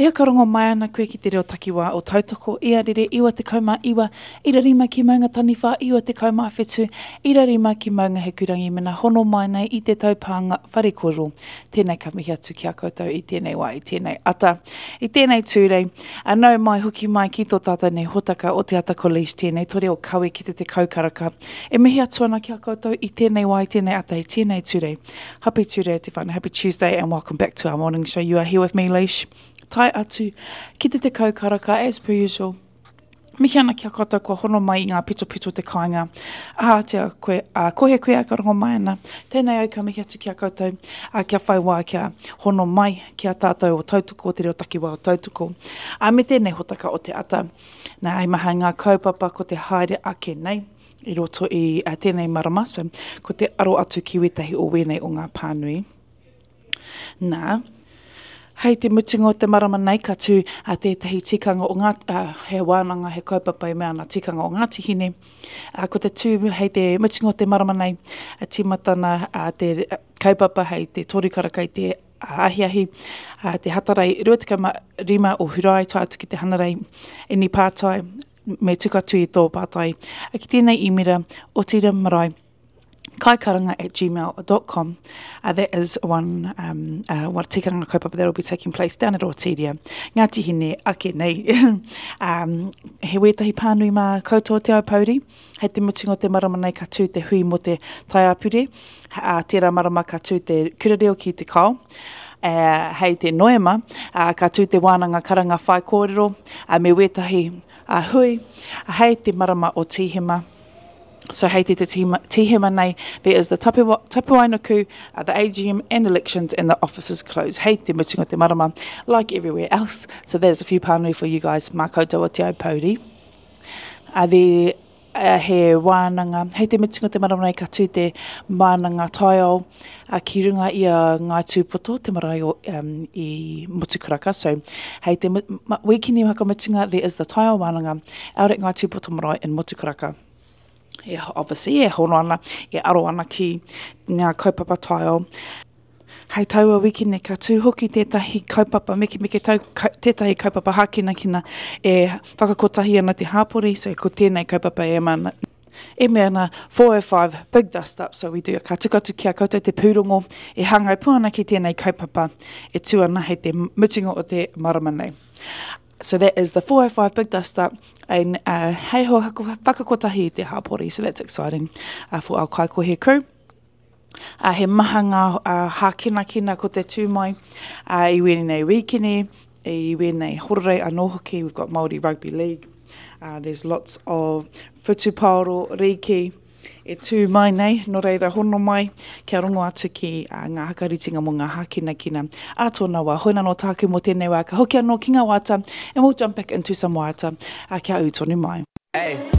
Ia karongo mai ana koe ki te reo takiwā o tautoko, ia rere iwa te kaumā iwa, ira rima ki maunga taniwha, iwa te kaumā whetu, ira rima ki maunga he kurangi mena hono mai nei i te taupanga wharekoro. Tēnei ka mihi atu ki a koutou i tēnei wā, i tēnei ata. I tēnei tūrei, anau mai huki mai ki tō tātou nei hotaka o te ata college tēnei, tore o kawe ki te kaukaraka. E mihi atu ana ki a koutou i tēnei wā, i tēnei ata, i tēnei tūrei. Happy tūrei te whānau, happy Tuesday and welcome back to our morning show. You are here with me, Leish. Tai atu, ki te kaukaraka, as per usual. Mihi ana ki a koutou kua hono mai i ngā pito te kāinga. Kohe koe a ka rongo mai ana. Tēnei au ka mihi atu ki a koutou, kia whai wā kia hono mai ki a tātou o tautoko, o te reo takiwā o tautoko. Me tēnei hotaka o te ata, nā ai maha ngā kaupapa ko te haere ake nei, i roto i tēnei marama, so ko te aro atu ki wetahi o wenei o ngā pānui. Nā, hei te mutunga o te marama nei ka tū tētahi tikanga o ngā, he wānanga, he kaupapa e mea ngā tikanga o Ngāti Hine. Ko te tū hei te mutunga o te marama nei, timatana te kaupapa hei te tōrukaraka i te ahiahi, te hatarai 25 o hurai tai atu ki te hanarei e ni pātai, me tukatu i tō pātai. Ki tēnei imira o tira marae, kaikaranga@gmail.com. That is one tikanga kaupapa that will be taking place down at Otiria. Ngāti Hine, ake nei. He wetahi pānui mā koutou te aupauri. Hei te mutunga o te marama nei ka tū te hui mo te taiapure. Tērā marama ka tū te kurareo ki te kao. Hei te noema, ka tū te wānanga karanga whai kōrero. Me wetahi hui, hei te marama o Tihima. So hei te tihima nei, there is the tapuainaku, the AGM and elections and the offices closed. Hei te mutunga o te marama, like everywhere else. So there's a few pānui for you guys, mā koutou o te aupauri. He wānanga, hei te mutunga o te marama nei ka tū te mānanga taiao, ki runga i a ngā tūpoto, te marae i Motukaraka. So hei te wikini waka mutunga, there is the taiao wānanga, out at ngā tūpoto marae in Motukaraka. Obviously, hono ana, aro ana ki ngā kaupapa taiao. Hei taua wikine ka tū hoki tētahi kaupapa, meke tētahi kaupapa hākinakina e whakakotahi ana te hāpori, so ko tēnei kaupapa e mea na 405 Big Dust Up, so we do ka tukatu ki a koutou te pūrongo, e hangai puana ki tēnei kaupapa, e tū ana hei te mutunga o te marama nei. So that is the 405 Big Dust Up, and hei ho whakakotahi te hāpori, so that's exciting for our kaikohe crew. He maha ngā hākinakina ko te tū mai, I wēnei wikini, I wēnei hororei anō hoki, we've got Māori Rugby League, there's lots of whutu paoro, riki, e tū mai nei, no reira hono mai, kia rongo atu ki ngā hakaritinga mo ngā hākinakina. Tōna wā, hoina no tāku mo tēnei wā, ka hoki anō ki ngā wāta, and we'll jump back into some wāta, kia utonu mai. Hey.